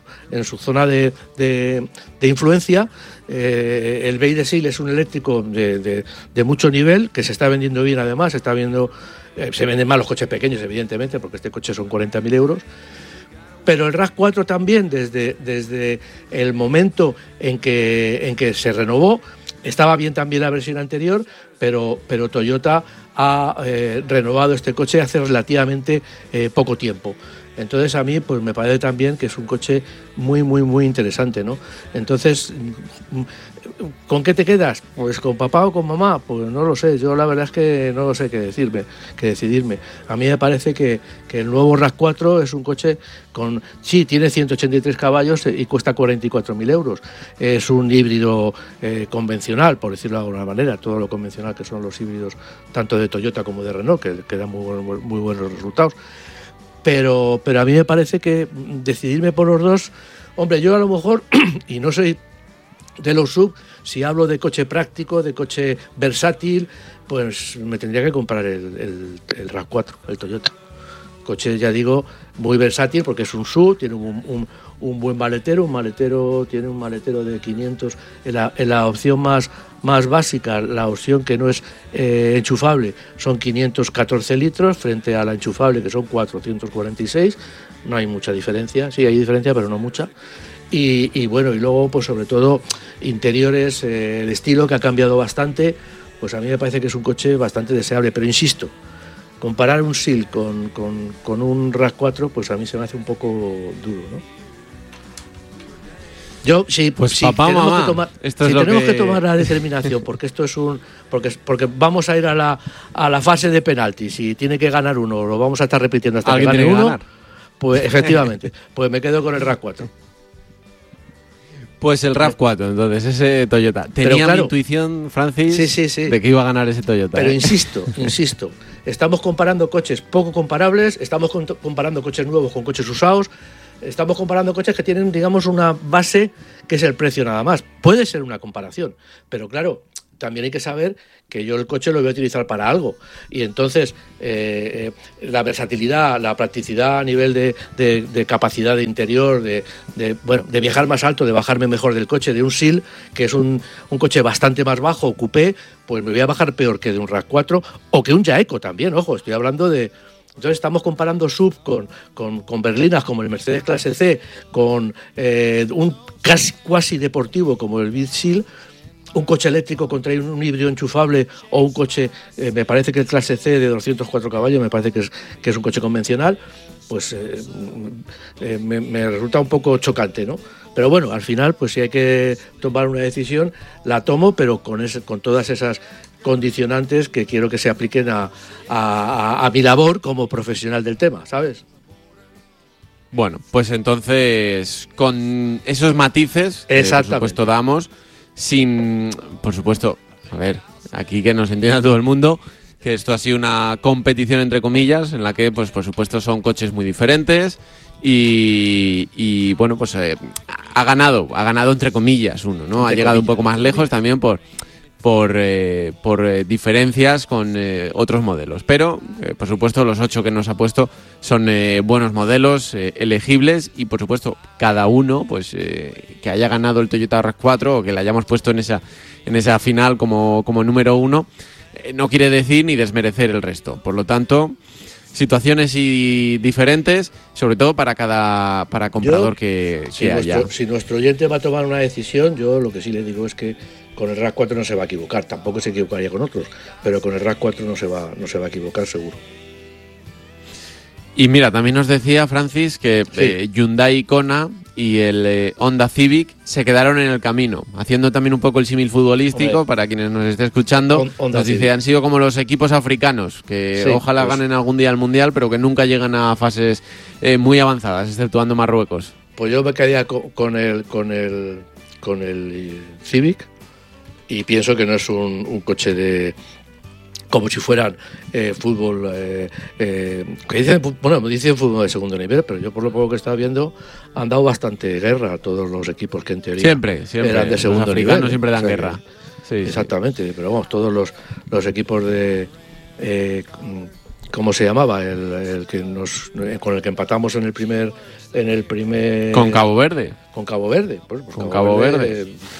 de influencia. El BEI de SIL es un eléctrico de mucho nivel, que se está vendiendo bien además, se venden más los coches pequeños, evidentemente, porque este coche son 40.000 euros. Pero el RAV4 también, desde el momento en que se renovó, estaba bien también la versión anterior, pero Toyota ha renovado este coche hace relativamente poco tiempo. Entonces a mí pues me parece también que es un coche muy, muy, muy interesante, ¿no? Entonces, ¿con qué te quedas? Pues con papá o con mamá, pues no lo sé. Yo la verdad es que no lo sé qué decidirme. A mí me parece que el nuevo RAV4 es un coche sí, tiene 183 caballos y cuesta 44.000 euros. Es un híbrido convencional, por decirlo de alguna manera, todo lo convencional que son los híbridos tanto de Toyota como de Renault, que dan muy buenos resultados. Pero a mí me parece que decidirme por los dos, hombre, yo a lo mejor, y no soy de los sub, si hablo de coche práctico, de coche versátil, pues me tendría que comprar el RAV4, el Toyota. Coche, ya digo, muy versátil porque es un SUV, tiene un buen maletero, tiene un maletero de 500, en la opción más básica, la opción que no es enchufable, son 514 litros frente a la enchufable que son 446, no hay mucha diferencia, sí hay diferencia pero no mucha. Y bueno, y luego pues sobre todo interiores, el estilo que ha cambiado bastante, pues a mí me parece que es un coche bastante deseable, pero insisto, comparar un SEAL con un RAV4, pues a mí se me hace un poco duro, ¿no? Yo sí, pues sí, papá, tenemos mamá, que tomar, esto si es tenemos que tomar la determinación, porque esto es porque vamos a ir a la fase de penaltis y tiene que ganar uno, lo vamos a estar repitiendo hasta que gane uno. Ganar. Pues efectivamente, pues me quedo con el RAV4. Pues el RAV4, entonces, ese Toyota. Tenía mi intuición, Francis, sí. de que iba a ganar ese Toyota. Pero insisto, estamos comparando coches poco comparables, estamos comparando coches nuevos con coches usados, estamos comparando coches que tienen, digamos, una base que es el precio nada más. Puede ser una comparación, pero claro, también hay que saber que yo el coche lo voy a utilizar para algo. Y entonces la versatilidad, la practicidad a nivel de capacidad de interior, de viajar más alto, de bajarme mejor del coche, de un SEAL, que es un coche bastante más bajo, coupé, pues me voy a bajar peor que de un RAV4 o que un Jaeco también, ojo, estoy hablando de... Entonces estamos comparando SUV con berlinas como el Mercedes Clase C, con un cuasi deportivo como el Beat SEAL, un coche eléctrico contra un híbrido enchufable o un coche, me parece que el Clase C de 204 caballos, me parece que es un coche convencional, pues me resulta un poco chocante, ¿no? Pero bueno, al final, pues si hay que tomar una decisión, la tomo, pero con todas esas condicionantes que quiero que se apliquen a mi labor como profesional del tema, ¿sabes? Bueno, pues entonces, con esos matices que por supuesto damos, sin, por supuesto, a ver, aquí que nos entienda todo el mundo, que esto ha sido una competición entre comillas, en la que, pues por supuesto, son coches muy diferentes y bueno, pues ha ganado entre comillas uno, ¿no? Ha llegado un poco más lejos también por diferencias con otros modelos. Pero, por supuesto, los 8 que nos ha puesto son buenos modelos, elegibles, y, por supuesto, cada uno pues que haya ganado el Toyota RAV4 o que le hayamos puesto en esa final como número 1, no quiere decir ni desmerecer el resto. Por lo tanto, situaciones diferentes, sobre todo para comprador que haya. Si nuestro oyente va a tomar una decisión, yo lo que sí le digo es que con el RAV4 no se va a equivocar, tampoco se equivocaría con otros, pero con el RAV4 no se va a equivocar seguro. Y mira, también nos decía Francis que Hyundai Kona y el Honda Civic se quedaron en el camino, haciendo también un poco el símil futbolístico. Hombre, para quienes nos estén escuchando, nos dice, han sido como los equipos africanos, que ojalá ganen algún día el Mundial, pero que nunca llegan a fases muy avanzadas, exceptuando Marruecos. Pues yo me quedaría con el Civic, y pienso que no es un coche de como si fueran fútbol que dicen fútbol de segundo nivel, pero yo por lo poco que estaba viendo han dado bastante guerra a todos los equipos que en teoría siempre eran de segundo nivel. Los siempre dan guerra. Sí, exactamente, pero vamos, todos los equipos de ¿cómo se llamaba? El que con el que empatamos en el primer con Cabo Verde. Con Cabo Verde, pues con Cabo Verde.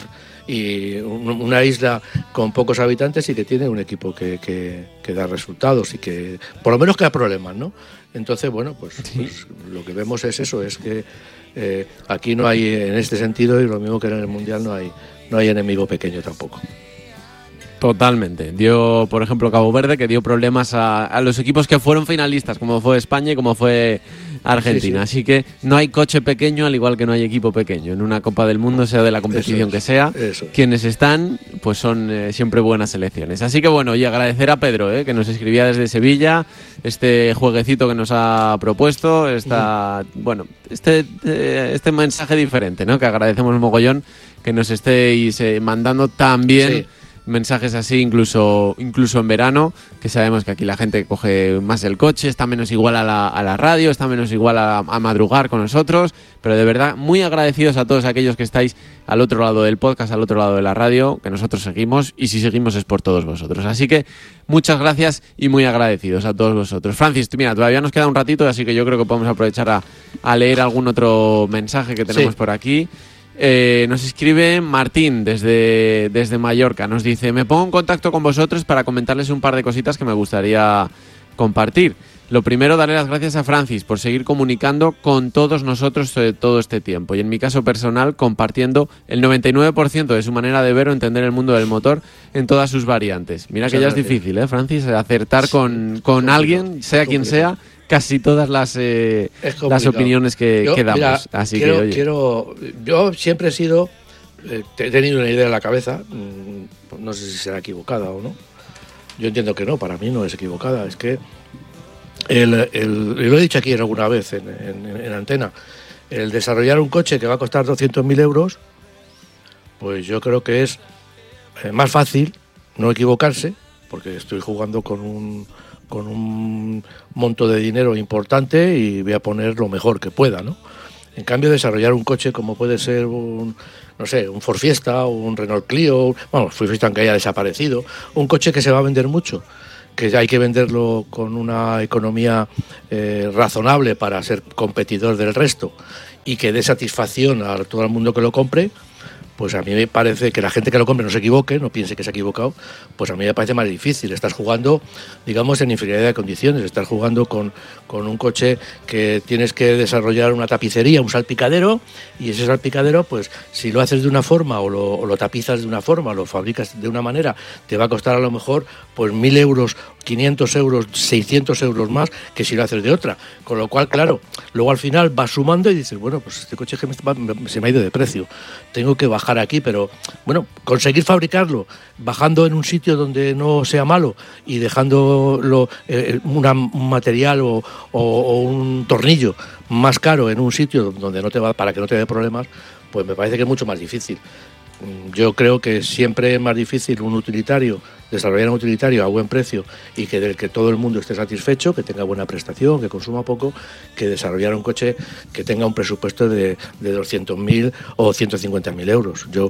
y una isla con pocos habitantes y que tiene un equipo que da resultados y que por lo menos que da problemas, ¿no? Entonces, bueno, pues lo que vemos es eso, es que aquí no hay, en este sentido, y lo mismo que en el Mundial, no hay enemigo pequeño tampoco. Totalmente. Dio, por ejemplo, Cabo Verde, que dio problemas a los equipos que fueron finalistas, como fue España y como fue Argentina. Sí. Así que no hay coche pequeño, al igual que no hay equipo pequeño. En una Copa del Mundo, sea de la competición que sea, quienes están, pues son siempre buenas selecciones. Así que bueno, y agradecer a Pedro, que nos escribía desde Sevilla, este jueguecito que nos ha propuesto, bueno, este mensaje diferente, ¿no? Que agradecemos un mogollón que nos estéis mandando también. Sí. Mensajes así incluso en verano, que sabemos que aquí la gente coge más el coche, está menos igual a la radio, está menos igual a madrugar con nosotros, pero de verdad muy agradecidos a todos aquellos que estáis al otro lado del podcast, al otro lado de la radio, que nosotros seguimos, y si seguimos es por todos vosotros. Así que muchas gracias y muy agradecidos a todos vosotros. Francis, mira, todavía nos queda un ratito, así que yo creo que podemos aprovechar a leer algún otro mensaje que tenemos por aquí. Nos escribe Martín desde Mallorca, nos dice: me pongo en contacto con vosotros para comentarles un par de cositas que me gustaría compartir. Lo primero, darle las gracias a Francis por seguir comunicando con todos nosotros todo este tiempo, y en mi caso personal compartiendo el 99% de su manera de ver o entender el mundo del motor en todas sus variantes. Mira que ya es difícil, Francis, acertar con alguien, sea quien sea, casi todas las opiniones que damos. Mira, así yo siempre he sido, he tenido una idea en la cabeza, no sé si será equivocada o no. Yo entiendo que no, para mí no es equivocada. Es que lo he dicho aquí alguna vez en antena, el desarrollar un coche que va a costar 200.000 euros, pues yo creo que es más fácil no equivocarse, porque estoy jugando con un monto de dinero importante y voy a poner lo mejor que pueda, ¿no? En cambio, desarrollar un coche como puede ser un Ford Fiesta o un Renault Clio, bueno, Ford Fiesta aunque haya desaparecido, un coche que se va a vender mucho, que hay que venderlo con una economía razonable para ser competidor del resto y que dé satisfacción a todo el mundo que lo compre, pues a mí me parece que la gente que lo compre no se equivoque, no piense que se ha equivocado, pues a mí me parece más difícil. Estás jugando, digamos, en inferioridad de condiciones, estás jugando con un coche que tienes que desarrollar una tapicería, un salpicadero, y ese salpicadero, pues si lo haces de una forma o lo tapizas de una forma, lo fabricas de una manera, te va a costar a lo mejor pues 1.000 euros, 500 euros, 600 euros más que si lo haces de otra. Con lo cual, claro, luego al final vas sumando y dices, bueno, pues este coche que se me ha ido de precio, tengo que bajar aquí, pero bueno, conseguir fabricarlo bajando en un sitio donde no sea malo y dejándolo un material o un tornillo más caro en un sitio donde no te va, para que no te dé problemas, pues me parece que es mucho más difícil. Yo creo que siempre es más difícil desarrollar un utilitario a buen precio y que del que todo el mundo esté satisfecho, que tenga buena prestación, que consuma poco, que desarrollar un coche que tenga un presupuesto de 200.000 o 150.000 euros. Yo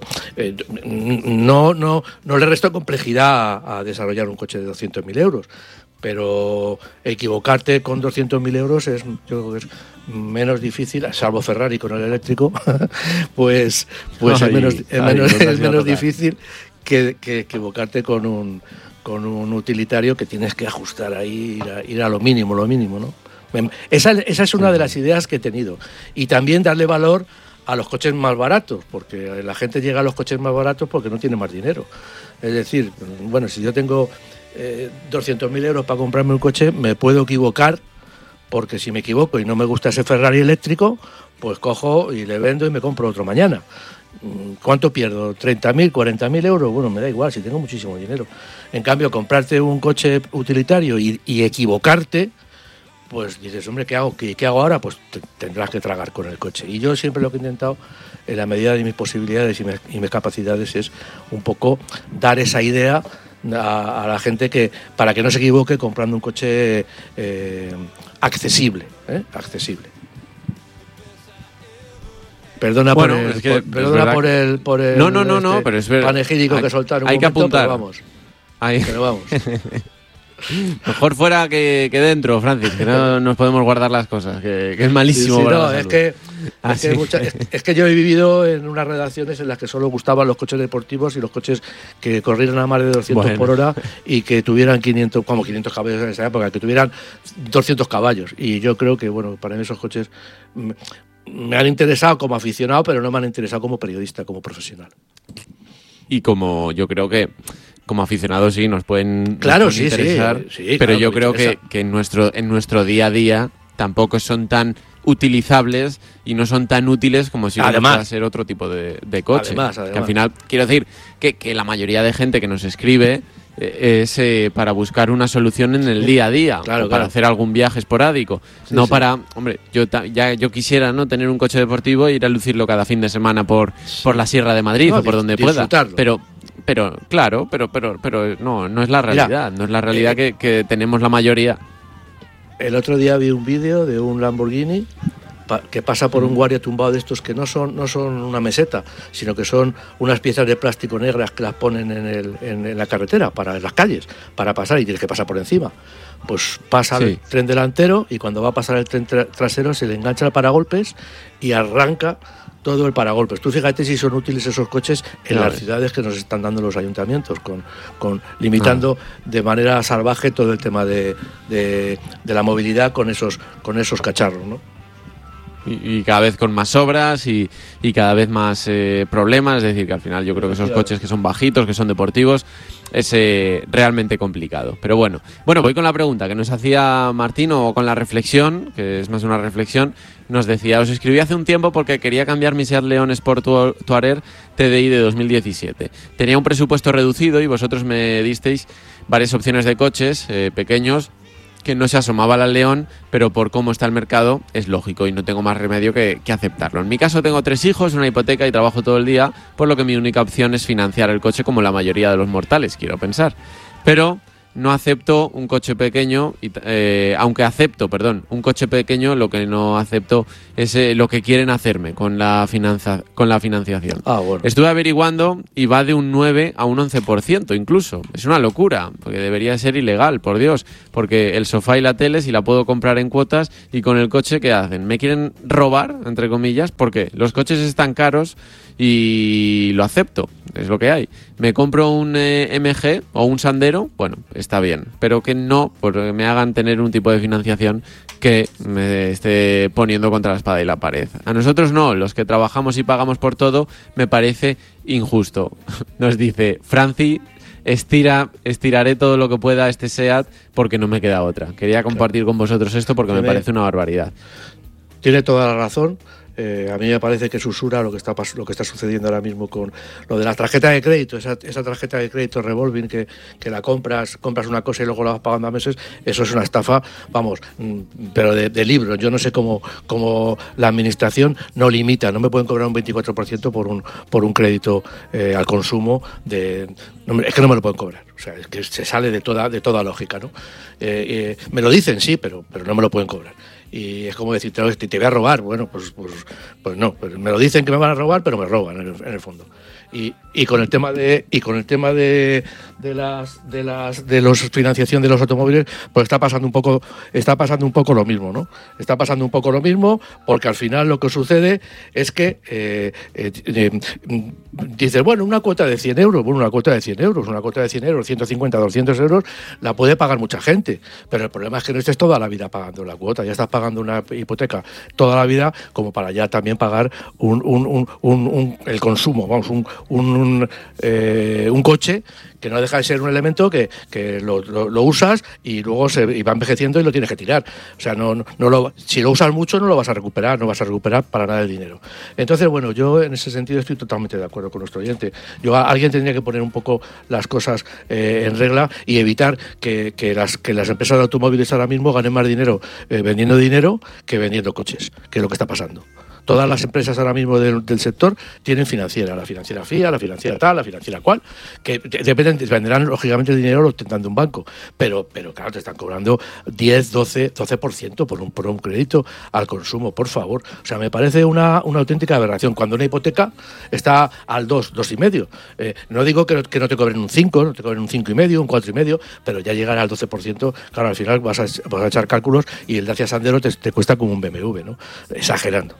no le resto complejidad a desarrollar un coche de 200.000 euros, pero equivocarte con 200.000 euros yo creo que es menos difícil, salvo Ferrari con el eléctrico, pues es menos difícil que equivocarte con un utilitario que tienes que ajustar ahí, ir a lo mínimo, ¿no? Esa es una de las ideas que he tenido. Y también darle valor a los coches más baratos, porque la gente llega a los coches más baratos porque no tiene más dinero. Es decir, bueno, si yo tengo 200.000 euros para comprarme un coche, me puedo equivocar, porque si me equivoco y no me gusta ese Ferrari eléctrico, pues cojo y le vendo y me compro otro mañana. ¿Cuánto pierdo? ¿30.000, 40.000 euros? Bueno, me da igual, si tengo muchísimo dinero. En cambio, comprarte un coche utilitario y equivocarte, pues dices, hombre, ¿qué hago? ¿Qué hago ahora? Pues tendrás que tragar con el coche. Y yo siempre lo que he intentado, en la medida de mis posibilidades y mis capacidades, es un poco dar esa idea a la gente que para que no se equivoque comprando un coche accesible. Perdona, bueno, por el no, pero es verdad, panegírico que soltaron. Hay que apuntar. Pero vamos. Mejor fuera que dentro, Francis, que no nos podemos guardar las cosas, que es malísimo. Sí, para no, la es salud. es que yo he vivido en unas redacciones en las que solo gustaban los coches deportivos y los coches que corrieran a más de 200 por hora y que tuvieran 500 caballos en esa época, que tuvieran 200 caballos. Y yo creo que, bueno, para mí esos coches me han interesado como aficionado, pero no me han interesado como periodista, como profesional. Y como yo creo que como aficionados sí nos pueden, claro, nos pueden interesar, sí, pero claro, yo creo que en nuestro día a día tampoco son tan utilizables y no son tan útiles como si fuera a ser otro tipo de coche. Además. Que al final, quiero decir, que la mayoría de gente que nos escribe es para buscar una solución en el día a día, claro, para hacer algún viaje esporádico, no para, hombre, yo quisiera no tener un coche deportivo e ir a lucirlo cada fin de semana por la Sierra de Madrid o por donde pueda, pero claro, pero no es la realidad. Mira, no es la realidad que tenemos la mayoría. El otro día vi un vídeo de un Lamborghini que pasa por un guardia tumbado de estos que no son una meseta, sino que son unas piezas de plástico negras que las ponen en la carretera, en las calles, para pasar, y tienes que pasar por encima. Pues pasa el tren delantero y cuando va a pasar el tren trasero se le engancha el paragolpes y arranca todo el paragolpes. Tú fíjate si son útiles esos coches en las ciudades que nos están dando los ayuntamientos, con limitando de manera salvaje todo el tema de la movilidad con esos cacharros, ¿no? Y cada vez con más obras y cada vez más problemas, es decir, que al final yo creo que esos coches que son bajitos, que son deportivos, es realmente complicado. Pero bueno, voy con la pregunta que nos hacía Martín, o con la reflexión, que es más una reflexión. Nos decía: os escribí hace un tiempo porque quería cambiar mi Seat León Sport Touareg TDI de 2017. Tenía un presupuesto reducido y vosotros me disteis varias opciones de coches pequeños que no se asomaba al León, pero por cómo está el mercado es lógico y no tengo más remedio que aceptarlo. En mi caso tengo 3 hijos, una hipoteca y trabajo todo el día, por lo que mi única opción es financiar el coche como la mayoría de los mortales, quiero pensar. Pero no acepto un coche pequeño, aunque acepto, un coche pequeño, lo que no acepto es lo que quieren hacerme con la financiación. Bueno. Estuve averiguando y va de un 9 a un 11% incluso. Es una locura, porque debería ser ilegal, por Dios, porque el sofá y la tele si la puedo comprar en cuotas, y con el coche ¿qué hacen? ¿Me quieren robar, entre comillas? Porque los coches están caros y lo acepto, es lo que hay. Me compro un MG o un Sandero, bueno, está bien, pero que no porque me hagan tener un tipo de financiación que me esté poniendo contra la espada y la pared. A nosotros no, los que trabajamos y pagamos por todo, me parece injusto. Nos dice Franci: estiraré todo lo que pueda este SEAT porque no me queda otra. Quería compartir con vosotros esto porque me parece una barbaridad. Tiene toda la razón. A mí me parece que es usura lo que está sucediendo ahora mismo con lo de la tarjeta de crédito, esa tarjeta de crédito revolving que la compras una cosa y luego la vas pagando a meses. Eso es una estafa, vamos, pero de libro. Yo no sé cómo la administración no limita, no me pueden cobrar un 24% por un crédito al consumo es que no me lo pueden cobrar. O sea, es que se sale de toda lógica, ¿no? Me lo dicen, sí, pero no me lo pueden cobrar. Y es como decir, te voy a robar. Bueno, pues no, pues me lo dicen que me van a robar, pero me roban en el fondo. Y con el tema de la financiación de los automóviles, pues está pasando un poco lo mismo, ¿no? Está pasando un poco lo mismo, porque al final lo que sucede es que dices, bueno, una cuota de 100 euros, una cuota de 100 euros, 150, 200 euros, la puede pagar mucha gente, pero el problema es que no estés toda la vida pagando la cuota, ya estás pagando una hipoteca toda la vida como para ya también pagar el consumo, vamos, un coche que no deja de ser un elemento que lo usas y luego y va envejeciendo y lo tienes que tirar. O sea, si lo usas mucho no vas a recuperar para nada el dinero. Entonces, bueno, yo en ese sentido estoy totalmente de acuerdo con nuestro oyente. Alguien tendría que poner un poco las cosas en regla y evitar que las empresas de automóviles ahora mismo ganen más dinero vendiendo dinero que vendiendo coches, que es lo que está pasando. todas las empresas ahora mismo del sector tienen financiera, la financiera FIA, la financiera tal, la financiera cual, que dependerán lógicamente el dinero lo tendrán de un banco, pero claro, te están cobrando 10, 12% por un crédito al consumo, por favor. O sea, me parece una auténtica aberración. Cuando una hipoteca está al 2,5. No digo que no te cobren un 5, no te cobren un 5,5, un 4,5, pero ya llegar al 12%, claro, al final vas a echar cálculos y el Dacia Sandero te cuesta como un BMW, ¿no? Exagerando.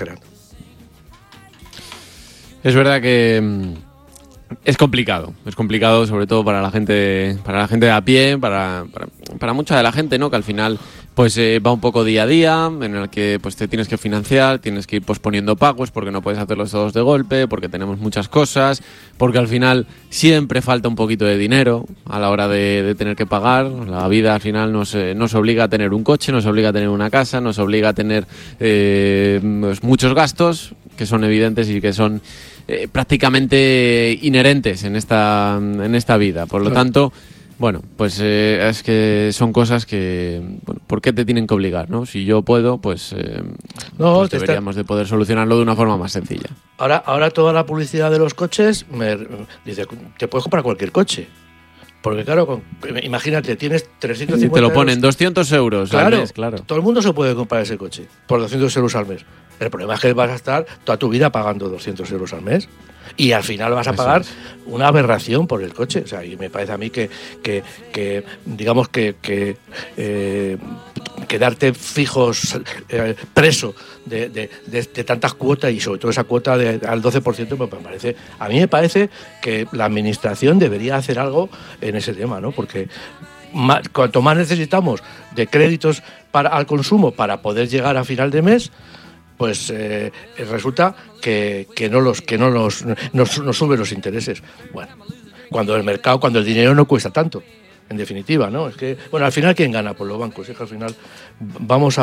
Es verdad que es complicado sobre todo para la gente de a pie, para mucha de la gente, ¿no? Que al final pues va un poco día a día, en el que pues te tienes que financiar, tienes que ir posponiendo pagos porque no puedes hacerlos todos de golpe, porque tenemos muchas cosas, porque al final siempre falta un poquito de dinero a la hora de tener que pagar. La vida al final nos obliga a tener un coche, nos obliga a tener una casa, nos obliga a tener pues muchos gastos que son evidentes y que son prácticamente inherentes en esta vida. Por lo tanto, bueno, pues es que son cosas que, bueno, ¿por qué te tienen que obligar, no? Si yo puedo, pues deberíamos de poder solucionarlo de una forma más sencilla. Ahora toda la publicidad de los coches dice, te puedes comprar cualquier coche. Porque claro, imagínate, tienes 350 te lo ponen 200 euros al mes, claro. Todo el mundo se puede comprar ese coche por 200 euros al mes. El problema es que vas a estar toda tu vida pagando 200 euros al mes y al final vas a pagar una aberración por el coche. O sea, y me parece a mí que digamos que quedarte fijos, preso de tantas cuotas y sobre todo esa cuota al 12%, a mí me parece que la administración debería hacer algo en ese tema, ¿no? Porque cuanto más necesitamos de créditos al consumo para poder llegar a final de mes, pues resulta que nos suben los intereses. Bueno, cuando el dinero no cuesta tanto, en definitiva, ¿no? Es que, bueno, al final ¿quién gana? Pues los bancos. Es que al final vamos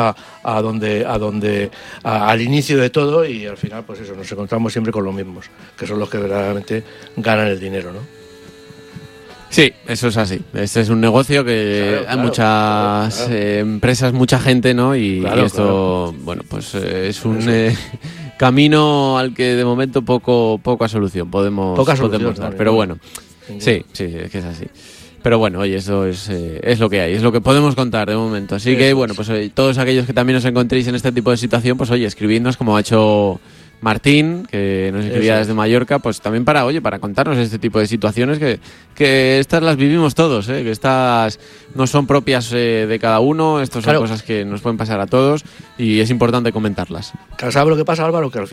al inicio de todo y al final, pues eso, nos encontramos siempre con los mismos, que son los que verdaderamente ganan el dinero, ¿no? Sí, eso es así. Este es un negocio que hay muchas empresas, mucha gente, ¿no? Y esto, bueno, pues es un camino al que de momento poca solución podemos dar. Pero bueno, sí, es que es así. Pero bueno, oye, eso es lo que hay, es lo que podemos contar de momento. Así que, bueno, pues todos aquellos que también os encontréis en este tipo de situación, pues oye, escribidnos como ha hecho Martín, que nos escribía desde Mallorca, pues también para contarnos este tipo de situaciones que estas las vivimos todos, que estas no son propias de cada uno, estas son cosas que nos pueden pasar a todos y es importante comentarlas. ¿Sabes lo que pasa, Álvaro? Que al final